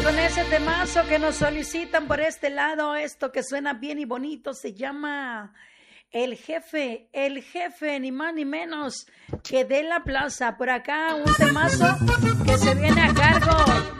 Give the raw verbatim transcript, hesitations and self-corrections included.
con ese temazo que nos solicitan por este lado. Esto que suena bien y bonito se llama El Jefe, El Jefe, ni más ni menos que de la Plaza. Por acá un temazo que se viene a cargo